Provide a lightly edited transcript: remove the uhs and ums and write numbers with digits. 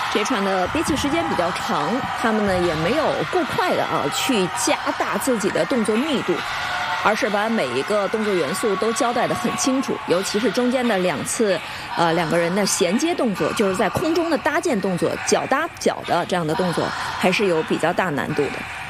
这场的憋气时间比较长，他们呢也没有过快的去加大自己的动作密度，而是把每一个动作元素都交代得很清楚，尤其是中间的2次两个人的衔接动作，就是在空中的搭建动作，脚搭脚的这样的动作，还是有比较大难度的。